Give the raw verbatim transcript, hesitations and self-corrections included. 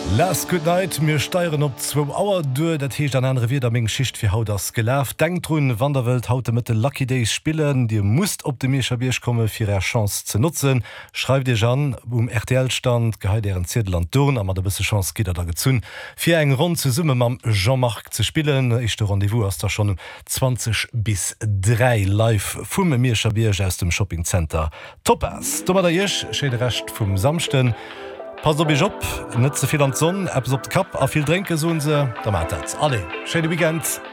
Last good night mir steieren op zwo Auer du dat hiech an andere wieder még Schicht fir haut das gelaf. Denkt runn Wanderwelt haute mit de Lucky Days spielen, Dir musst op de Meerscher Biersch komme fir er Chance ze nutzen. Schreib Dir an um R T L-Stand geheit er en Zierland Don, a der bisse Chance geht er da gezun. Fir eng rund ze summe mam Jean-Marc ze spielen. Ich de Rendevous ass da schon zwanzig bis drei live vum Meerscher Biersch aus dem Shoppingcenter. Toppers! Dommer der Jech schede recht vum Samsten. Pass op ich op, net zeviel an Sonn, Apps op Kap a viel Drinke so se, da mat dat. Alle, schöne Weekend!